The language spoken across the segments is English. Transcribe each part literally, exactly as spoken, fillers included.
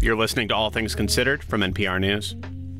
You're listening to All Things Considered from N P R News.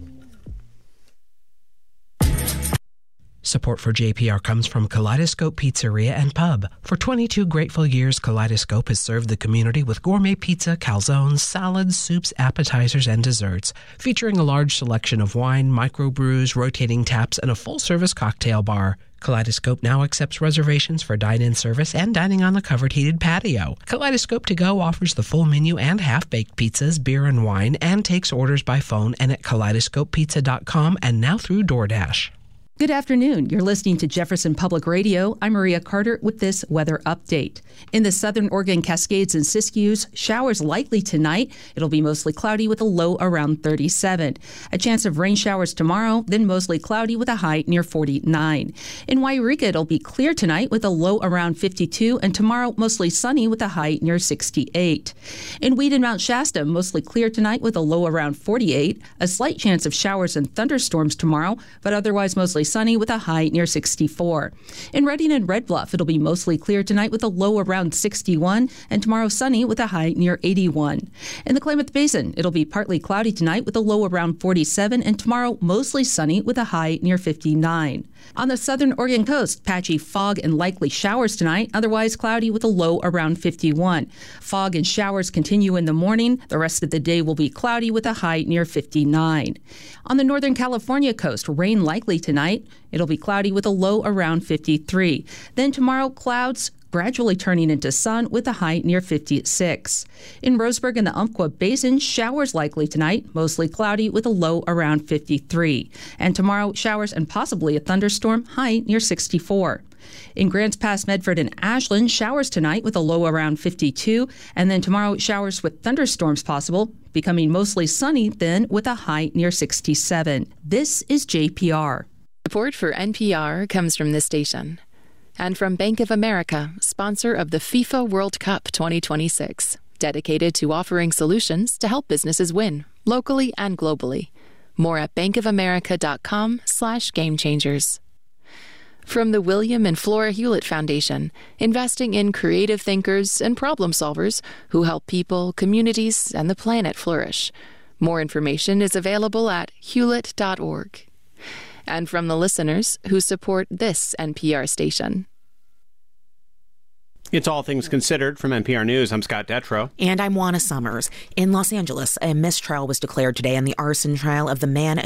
Support for J P R comes from Kaleidoscope Pizzeria and Pub. For twenty-two grateful years, Kaleidoscope has served the community with gourmet pizza, calzones, salads, soups, appetizers, and desserts, featuring a large selection of wine, microbrews, rotating taps, and a full-service cocktail bar. Kaleidoscope now accepts reservations for dine-in service and dining on the covered heated patio. Kaleidoscope To Go offers the full menu and half-baked pizzas, beer, and wine, and takes orders by phone and at kaleidoscope pizza dot com and now through DoorDash. Good afternoon. You're listening to Jefferson Public Radio. I'm Maria Carter with this weather update. In the southern Oregon Cascades and Siskiyous, showers likely tonight. It'll be mostly cloudy with a low around thirty-seven. A chance of rain showers tomorrow, then mostly cloudy with a high near forty-nine. In Wairika, it'll be clear tonight with a low around fifty-two, and tomorrow mostly sunny with a high near sixty-eight. In Weed and Mount Shasta, mostly clear tonight with a low around forty-eight. A slight chance of showers and thunderstorms tomorrow, but otherwise mostly sunny with a high near sixty-four. In Redding and Red Bluff, it'll be mostly clear tonight with a low around sixty-one, and tomorrow sunny with a high near eighty-one. In the Klamath Basin, it'll be partly cloudy tonight with a low around forty-seven, and tomorrow mostly sunny with a high near fifty-nine. On the southern Oregon coast, patchy fog and likely showers tonight, otherwise cloudy with a low around fifty-one. Fog and showers continue in the morning. The rest of the day will be cloudy with a high near fifty-nine. On the northern California coast, rain likely tonight. It'll be cloudy with a low around fifty-three. Then tomorrow, clouds gradually turning into sun with a high near fifty-six. In Roseburg and the Umpqua Basin, showers likely tonight, mostly cloudy with a low around fifty-three. And tomorrow, showers and possibly a thunderstorm, high near sixty-four. In Grants Pass, Medford, and Ashland, showers tonight with a low around fifty-two, and then tomorrow, showers with thunderstorms possible, becoming mostly sunny then with a high near sixty-seven. This is J P R. Support for N P R comes from this station and from Bank of America, sponsor of the FIFA World Cup twenty twenty-six, dedicated to offering solutions to help businesses win, locally and globally. More at bankofamerica.com slash game changers. From the William and Flora Hewlett Foundation, investing in creative thinkers and problem solvers who help people, communities, and the planet flourish. More information is available at hewlett dot org. And from the listeners who support this N P R station. It's All Things Considered from N P R News. I'm Scott Detrow. And I'm Juana Summers. In Los Angeles, a mistrial was declared today in the arson trial of the man